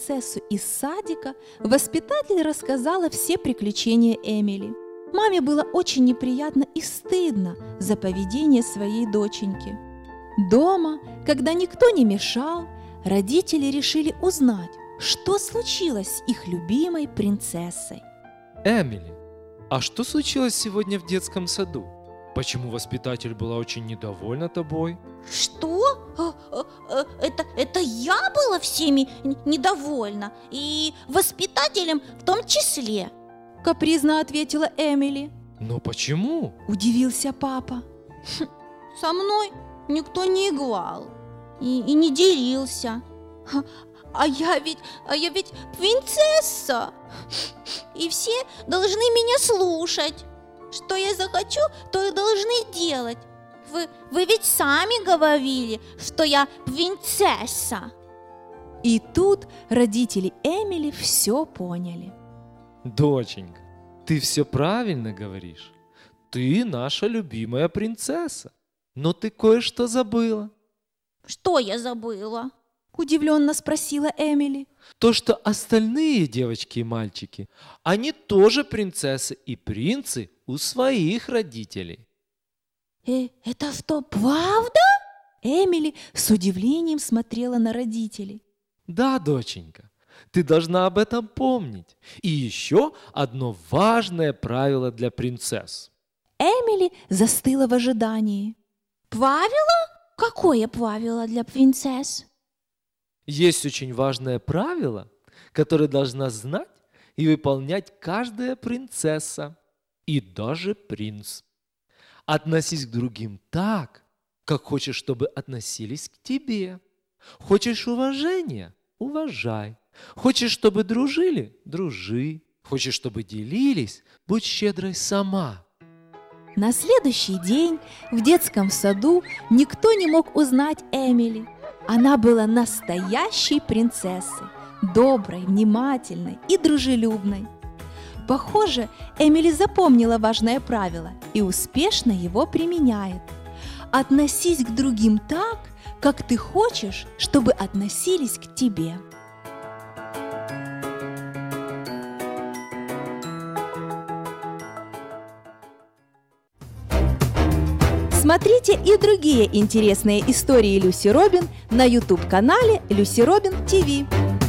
принцессу из садика, воспитатель рассказала все приключения Эмили. Маме было очень неприятно и стыдно за поведение своей доченьки. Дома, когда никто не мешал, родители решили узнать, что случилось с их любимой принцессой. Эмили, а что случилось сегодня в детском саду? Почему воспитатель была очень недовольна тобой? Что? Это я была всеми недовольна, и воспитателем в том числе. Капризно ответила Эмили. Но почему? Удивился папа. Со мной никто не играл и не делился. А я ведь принцесса, и все должны меня слушать. Что я захочу, то и должны делать. Вы ведь сами говорили, что я принцесса. И тут родители Эмили все поняли. Доченька, ты все правильно говоришь. Ты наша любимая принцесса. Но ты кое-что забыла. Что я забыла? Удивленно спросила Эмили. То, что остальные девочки и мальчики, они тоже принцессы и принцы у своих родителей. Это что, правда? Эмили с удивлением смотрела на родителей. Да, доченька, ты должна об этом помнить. И еще одно важное правило для принцесс. Эмили застыла в ожидании. Правило? Какое правило для принцесс? Есть очень важное правило, которое должна знать и выполнять каждая принцесса и даже принц. Относись к другим так, как хочешь, чтобы относились к тебе. Хочешь уважения – уважай. Хочешь, чтобы дружили – дружи. Хочешь, чтобы делились – будь щедрой сама. На следующий день в детском саду никто не мог узнать Эмили. Она была настоящей принцессой, доброй, внимательной и дружелюбной. Похоже, Эмили запомнила важное правило и успешно его применяет. Относись к другим так, как ты хочешь, чтобы относились к тебе. Смотрите и другие интересные истории Люси Робин на YouTube-канале Люси Робин ТВ.